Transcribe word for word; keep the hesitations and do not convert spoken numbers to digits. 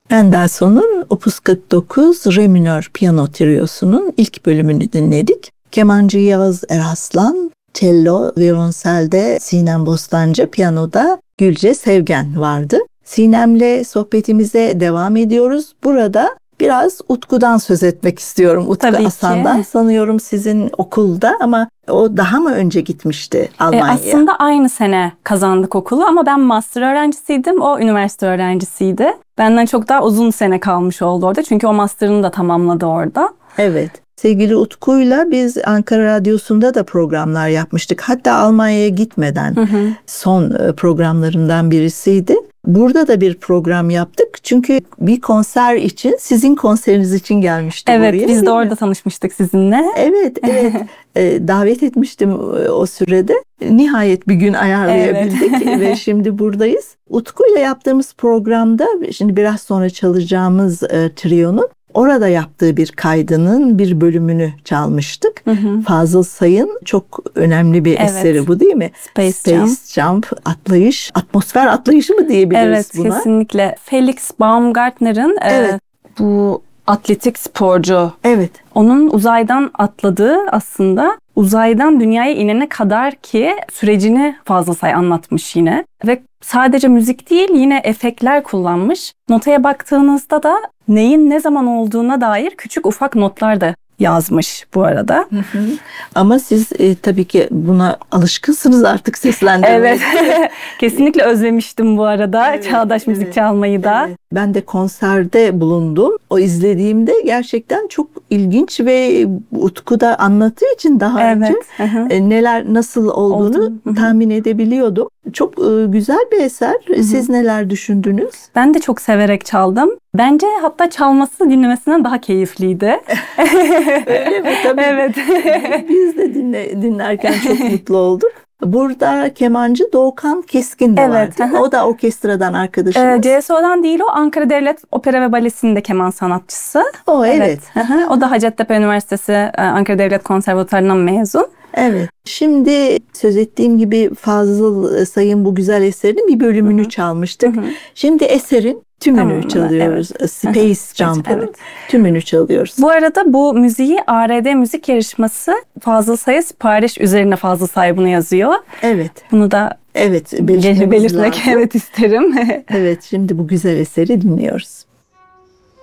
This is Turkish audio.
Mendelssohn'un Opus kırk dokuz Re minör piyano triosunun ilk bölümünü dinledik. Kemancı Yağız Eraslan, cello, violonselde Sinem Bostancı, piyanoda Gülce Sevgen vardı. Sinem'le sohbetimize devam ediyoruz. Burada biraz Utku'dan söz etmek istiyorum. Utku Tabii Asan'dan. ki. Sanıyorum sizin okulda ama o daha mı önce gitmişti Almanya'ya? E, aslında aynı sene kazandık okulu ama ben master öğrencisiydim, o üniversite öğrencisiydi. Benden çok daha uzun sene kalmış oldu orada çünkü o master'ını da tamamladı orada. Evet. Sevgili Utku'yla biz Ankara Radyosu'nda da programlar yapmıştık. Hatta Almanya'ya gitmeden Hı hı. son programlarımdan birisiydi. Burada da bir program yaptık. Çünkü bir konser için, sizin konseriniz için gelmişti Evet, buraya. biz de orada tanışmıştık sizinle. Evet, evet. e, davet etmiştim o sürede. Nihayet bir gün ayarlayabildik evet. Ve şimdi buradayız. Utku'yla yaptığımız programda, şimdi biraz sonra çalacağımız e, trionun orada yaptığı bir kaydının bir bölümünü çalmıştık. Hı hı. Fazıl Say'ın çok önemli bir evet. eseri bu değil mi? Space, Space Jump. Jump, atlayış, atmosfer atlayışı mı diyebiliriz evet, buna? Evet, kesinlikle. Felix Baumgartner'ın evet. e, bu atletik sporcu. Evet. Onun uzaydan atladığı aslında uzaydan dünyaya inene kadar ki sürecini Fazıl Say anlatmış yine. Ve sadece müzik değil yine efektler kullanmış. Notaya baktığınızda da neyin ne zaman olduğuna dair küçük ufak notlar da yazmış bu arada. Hı hı. Ama siz e, tabii ki buna alışkınsınız artık seslendirmeye. Evet. Kesinlikle özlemiştim bu arada evet, çağdaş müzik evet, çalmayı da. Evet. Ben de konserde bulundum. O izlediğimde gerçekten çok ilginç ve Utku da anlattığı için daha evet. önce e, neler nasıl olduğunu Oldu. tahmin edebiliyordum. Çok e, güzel bir eser. Hı-hı. Siz neler düşündünüz? Ben de çok severek çaldım. Bence hatta çalması dinlemesinden daha keyifliydi. Öyle mi? Tabii. Evet. Biz de dinle, dinlerken çok mutlu olduk. Burada kemancı Doğukan Keskin de evet, vardı. O da orkestradan arkadaşımız. E, C S O'dan değil o. Ankara Devlet Opera ve Balesi'nde keman sanatçısı. O evet. evet. O da Hacettepe Üniversitesi Ankara Devlet Konservatuarı'ndan mezun. Evet. Şimdi söz ettiğim gibi Fazıl Say'ın bu güzel eserinin bir bölümünü Hı-hı. çalmıştık. Hı-hı. Şimdi eserin tümünü tamam, çalıyoruz. Evet. Space Jump'ın evet. tümünü çalıyoruz. Bu arada bu müziği A R D müzik yarışması Fazıl Say'a sipariş üzerine Fazıl Say bunu yazıyor. Evet. Bunu da evet belirtmek evet isterim. Evet, şimdi bu güzel eseri dinliyoruz.